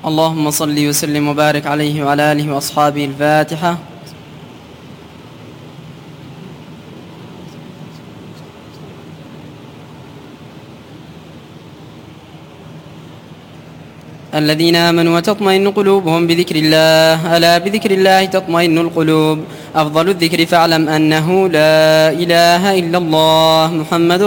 اللهم صل وسلم وبارك عليه وعلى آله وأصحابه. الفاتحة. الذين آمنوا وتطمئن قلوبهم بذكر الله، ألا بذكر الله تطمئن القلوب. أفضل الذكر فاعلم أنه لا إله إلا الله محمد